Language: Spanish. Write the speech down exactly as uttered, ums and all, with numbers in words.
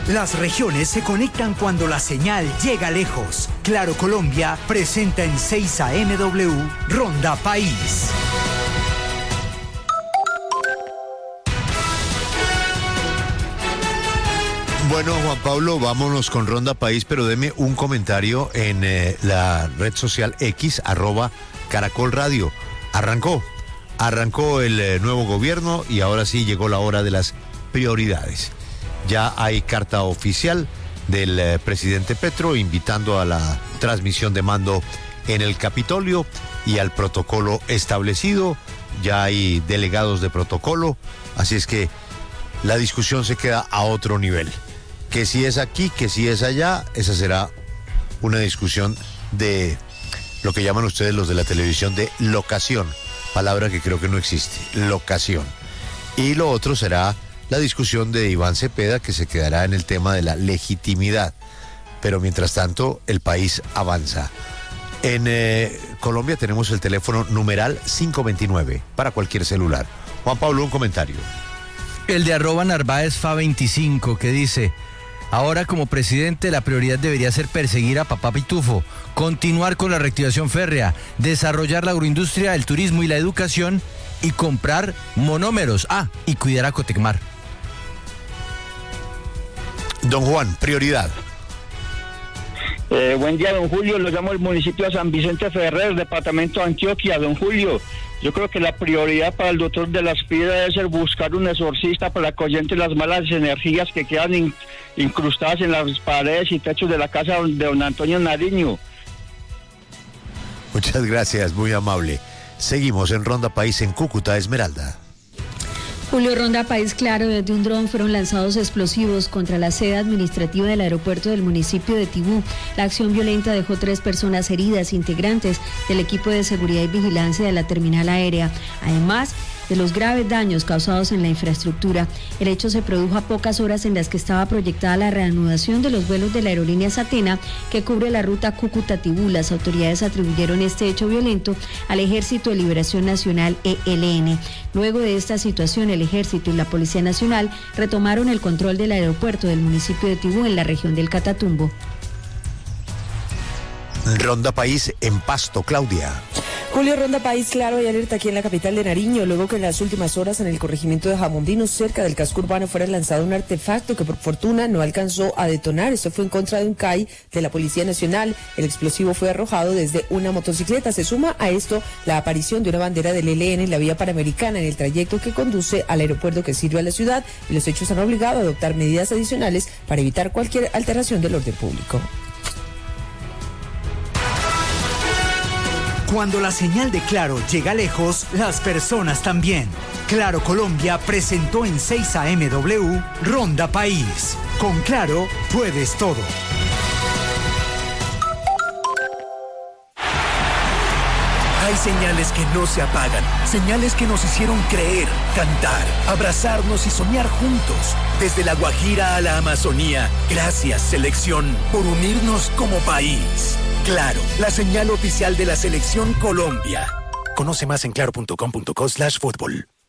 Las regiones se conectan cuando la señal llega lejos. Claro Colombia presenta en seis A M W Ronda País. Bueno, Juan Pablo, vámonos con Ronda País, pero deme un comentario en eh, la red social X, arroba Caracol Radio. Arrancó, arrancó el eh, nuevo gobierno y ahora sí llegó la hora de las prioridades. Ya hay carta oficial del eh, presidente Petro invitando a la transmisión de mando en el Capitolio y al protocolo establecido. Ya hay delegados de protocolo, así es que la discusión se queda a otro nivel. Que si es aquí, que si es allá, esa será una discusión de lo que llaman ustedes los de la televisión de locación, palabra que creo que no existe, locación. Y lo otro será la discusión de Iván Cepeda, que se quedará en el tema de la legitimidad. Pero mientras tanto, el país avanza. En eh, Colombia tenemos el teléfono numeral cinco veintinueve para cualquier celular. Juan Pablo, un comentario. El de arroba Narváez F A veinticinco, que dice: ahora como presidente la prioridad debería ser perseguir a Papá Pitufo, continuar con la reactivación férrea, desarrollar la agroindustria, el turismo y la educación y comprar monómeros. Ah, y cuidar a Cotecmar. Don Juan, prioridad. Eh, buen día, don Julio. Lo llamo del municipio de San Vicente Ferrer, departamento de Antioquia. Don Julio, yo creo que la prioridad para el doctor de las Piedras debe ser buscar un exorcista para que ahuyente las malas energías que quedan in, incrustadas en las paredes y techos de la casa de don Antonio Nariño. Muchas gracias, muy amable. Seguimos en Ronda País en Cúcuta, Esmeralda. Julio, Ronda País, claro, desde un dron fueron lanzados explosivos contra la sede administrativa del aeropuerto del municipio de Tibú. La acción violenta dejó tres personas heridas, integrantes del equipo de seguridad y vigilancia de la terminal aérea. Además de los graves daños causados en la infraestructura, el hecho se produjo a pocas horas en las que estaba proyectada la reanudación de los vuelos de la aerolínea Satena, que cubre la ruta Cúcuta-Tibú. Las autoridades atribuyeron este hecho violento al Ejército de Liberación Nacional, E L N. Luego de esta situación, el Ejército y la Policía Nacional retomaron el control del aeropuerto del municipio de Tibú en la región del Catatumbo. Ronda País en Pasto, Claudia. Julio, Ronda País, claro, hay alerta aquí en la capital de Nariño, luego que en las últimas horas en el corregimiento de Jamondino, cerca del casco urbano, fuera lanzado un artefacto que por fortuna no alcanzó a detonar. Esto fue en contra de un C A I de la Policía Nacional. El explosivo fue arrojado desde una motocicleta. Se suma a esto la aparición de una bandera del E L N en la vía panamericana en el trayecto que conduce al aeropuerto que sirve a la ciudad, y los hechos han obligado a adoptar medidas adicionales para evitar cualquier alteración del orden público. Cuando la señal de Claro llega lejos, las personas también. Claro Colombia presentó en seis A M W Ronda País. Con Claro puedes todo. Hay señales que no se apagan, señales que nos hicieron creer, cantar, abrazarnos y soñar juntos. Desde la Guajira a la Amazonía, gracias selección por unirnos como país. Claro, la señal oficial de la selección Colombia. Conoce más en claro punto com punto co slash fútbol.